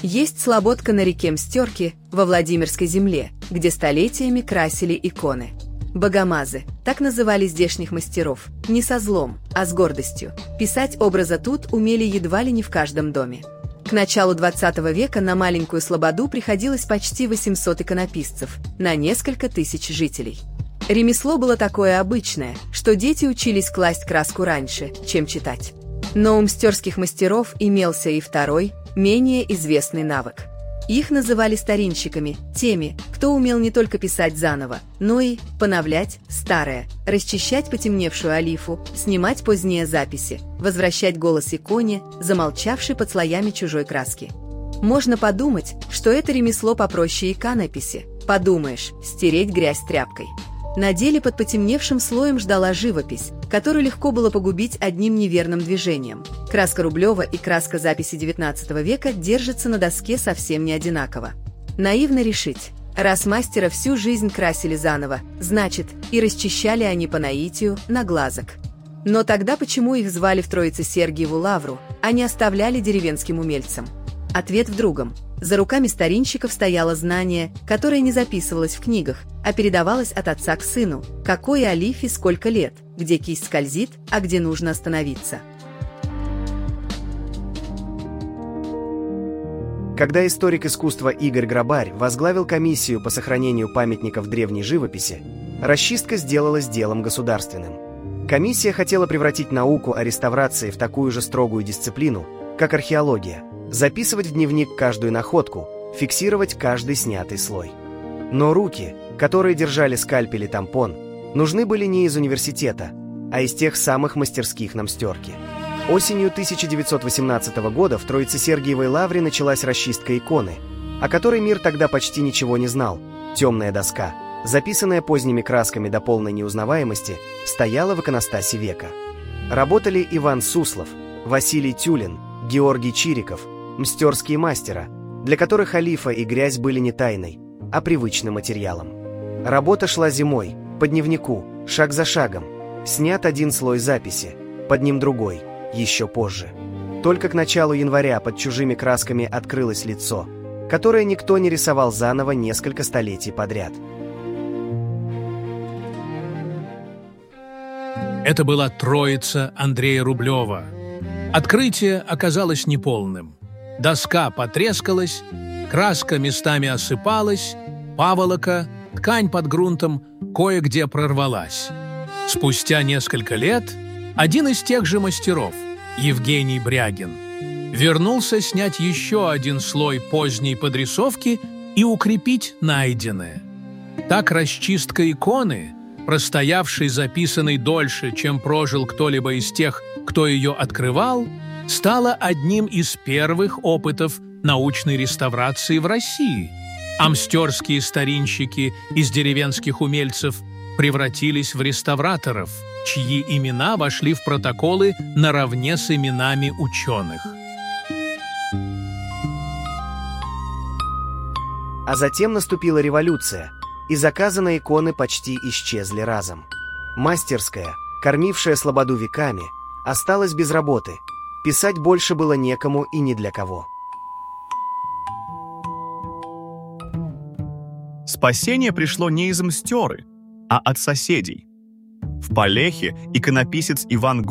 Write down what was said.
Есть слободка на реке Мстёрки во Владимирской земле, где столетиями красили иконы. Богомазы – так называли здешних мастеров, не со злом, а с гордостью. Писать образа тут умели едва ли не в каждом доме. К началу 20 века на маленькую слободу приходилось почти 800 иконописцев, на несколько тысяч жителей. Ремесло было такое обычное, что дети учились класть краску раньше, чем читать. Но у мстёрских мастеров имелся и второй, менее известный навык. Их называли старинщиками, теми, кто умел не только писать заново, но и поновлять старое, расчищать потемневшую олифу, снимать поздние записи, возвращать голос иконе, замолчавшей под слоями чужой краски. Можно подумать, что это ремесло попроще иконописи. Подумаешь, стереть грязь тряпкой. На деле под потемневшим слоем ждала живопись, которую легко было погубить одним неверным движением. Краска Рублева и краска записи XIX века держатся на доске совсем не одинаково. Наивно решить, раз мастера всю жизнь красили заново, значит, и расчищали они по наитию на глазок. Но тогда почему их звали в Троице-Сергиеву лавру, а не оставляли деревенским умельцам? Ответ в другом. За руками старинщиков стояло знание, которое не записывалось в книгах, а передавалось от отца к сыну, какой олифе сколько лет, где кисть скользит, а где нужно остановиться. Когда историк искусства Игорь Грабарь возглавил комиссию по сохранению памятников древней живописи, расчистка сделалась делом государственным. Комиссия хотела превратить науку о реставрации в такую же строгую дисциплину, как археология, записывать в дневник каждую находку, фиксировать каждый снятый слой. Но руки, которые держали скальпель и тампон, нужны были не из университета, а из тех самых мастерских на Мстёрке. Осенью 1918 года в Троице-Сергиевой лавре началась расчистка иконы, о которой мир тогда почти ничего не знал. Темная доска, записанная поздними красками до полной неузнаваемости, стояла в иконостасе века. Работали Иван Суслов, Василий Тюлин, Георгий Чириков, мстёрские мастера, для которых олифа и грязь были не тайной, а привычным материалом. Работа шла зимой, по дневнику, шаг за шагом. Снят один слой записи, под ним другой, еще позже. Только к началу января под чужими красками открылось лицо, которое никто не рисовал заново несколько столетий подряд. Это была Троица Андрея Рублева. Открытие оказалось неполным. Доска потрескалась, краска местами осыпалась, паволока, ткань под грунтом кое-где прорвалась. Спустя несколько лет один из тех же мастеров, Евгений Брягин, вернулся снять еще один слой поздней подрисовки и укрепить найденное. Так расчистка иконы, простоявшей записанной дольше, чем прожил кто-либо из тех, кто ее открывал, стала одним из первых опытов научной реставрации в России, а мстёрские старинщики из деревенских умельцев превратились в реставраторов, чьи имена вошли в протоколы наравне с именами ученых. А затем наступила революция, и заказанные иконы почти исчезли разом. Мастерская, кормившая слободу веками, осталась без работы. Писать больше было некому и ни для кого. Спасение пришло не из Мстёры, а от соседей. В Полехе иконописец Иван